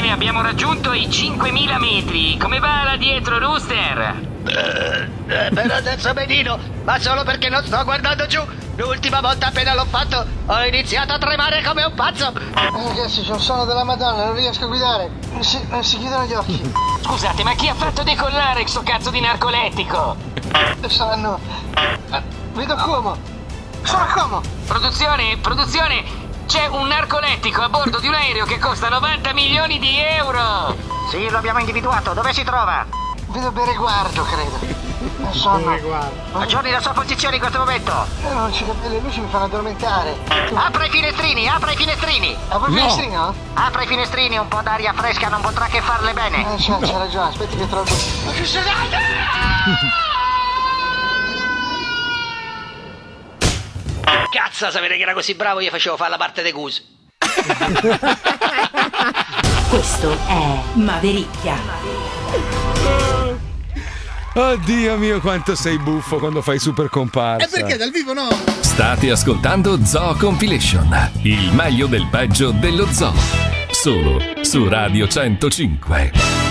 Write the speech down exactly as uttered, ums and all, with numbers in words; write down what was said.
Produzione, abbiamo raggiunto i cinquemila metri. Come va là dietro, Rooster? Eh, eh, per adesso benino, ma solo perché non sto guardando giù. L'ultima volta appena l'ho fatto ho iniziato a tremare come un pazzo. Eh, ragazzi, c'ho un sonno della Madonna, non riesco a guidare. Mi si, mi si chiudono gli occhi. Scusate, ma chi ha fatto decollare questo cazzo di narcolettico? Saranno... Eh, vedo Como. Sono a Como. Produzione, produzione, c'è un narcolettico a bordo di un aereo che costa novanta milioni di euro. Sì, lo abbiamo individuato. Dove si trova? Vedo Bereguardo, credo. Non so, no. Aggiorni la sua posizione in questo momento. Eh, non ci capisco, le luci mi fanno addormentare. Apra i finestrini, apra i finestrini. Apro il finestrino? Apra i finestrini, un po' d'aria fresca non potrà che farle bene. Eh, c'ha, c'ha ragione, aspetti che trovo... Ma che sei? Cazzo, sapete che era così bravo, io facevo fare la parte dei Goose. Questo è Mavericchia. Oddio mio, quanto sei buffo quando fai super comparsa. E perché dal vivo no? State ascoltando Zoo Compilation, il meglio del peggio dello zoo. Solo su Radio centocinque.